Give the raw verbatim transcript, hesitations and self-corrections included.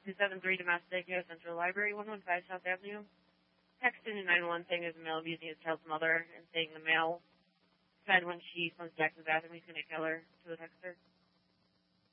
two seven three domestic, U S Central Library, one one five South Avenue. Texting to nine one one saying there's a male abusing his child's mother and saying the male said when she comes back to the bathroom he's going to kill her to the texter.